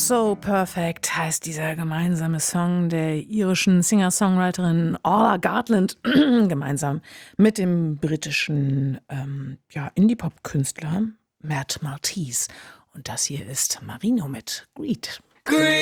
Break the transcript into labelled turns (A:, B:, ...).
A: So Perfect heißt dieser gemeinsame Song der irischen Singer-Songwriterin Orla Gartland, gemeinsam mit dem britischen Indie-Pop-Künstler Matt Maltese. Und das hier ist Marino mit Greed.